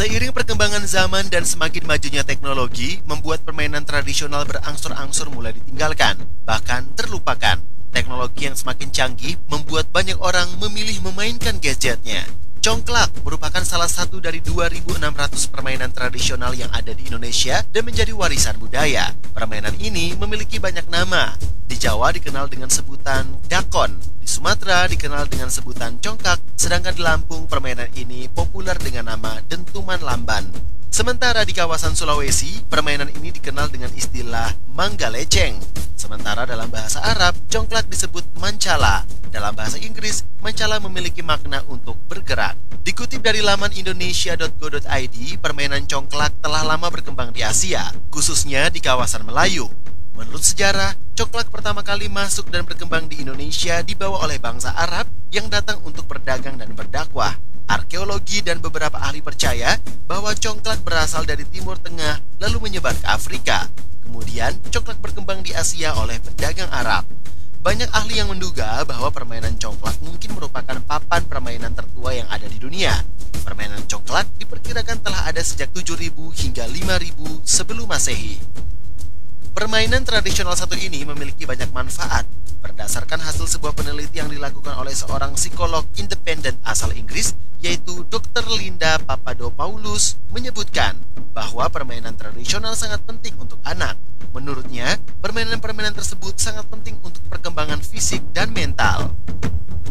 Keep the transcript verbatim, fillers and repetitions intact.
Seiring perkembangan zaman dan semakin majunya teknologi, membuat permainan tradisional berangsur-angsur mulai ditinggalkan, bahkan terlupakan. Teknologi yang semakin canggih membuat banyak orang memilih memainkan gadgetnya. Congklak merupakan salah satu dari dua ribu enam ratus permainan tradisional yang ada di Indonesia dan menjadi warisan budaya. Permainan ini memiliki banyak nama. Di Jawa dikenal dengan sebutan dakon, di Sumatera dikenal dengan sebutan congkak, sedangkan di Lampung permainan ini populer dengan nama dentuman lamban. Sementara di kawasan Sulawesi, permainan ini dikenal dengan istilah manggaleceng. Sementara dalam bahasa Arab, congklak disebut mancala. Dalam bahasa Inggris, mancala memiliki makna untuk bergerak. Dikutip dari laman indonesia dot go dot i d, permainan congklak telah lama berkembang di Asia, khususnya di kawasan Melayu. Menurut sejarah, congklak pertama kali masuk dan berkembang di Indonesia dibawa oleh bangsa Arab yang datang untuk berdagang dan berdakwah. Arkeologi dan beberapa ahli percaya bahwa congklak berasal dari Timur Tengah lalu menyebar ke Afrika. Kemudian, congklak berkembang di Asia oleh pedagang Arab. Banyak ahli yang menduga bahwa permainan congklak mungkin merupakan papan permainan tertua yang ada di dunia. Permainan congklak diperkirakan telah ada sejak tujuh ribu hingga lima ribu sebelum Masehi. Permainan tradisional satu ini memiliki banyak manfaat. Berdasarkan hasil sebuah penelitian yang dilakukan oleh seorang psikolog independen asal Inggris, yaitu dokter Linda Papadopoulous, menyebutkan bahwa permainan tradisional sangat penting untuk anak. Menurutnya, permainan-permainan tersebut sangat penting untuk perkembangan fisik dan mental.